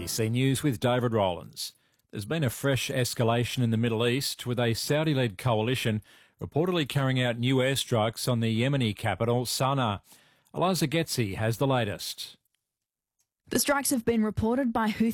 ABC News with David Rowlands. There's been a fresh escalation in the Middle East, with a Saudi-led coalition reportedly carrying out new airstrikes on the Yemeni capital, Sana'a. Eliza Getzi has the latest. The strikes have been reported by Houthi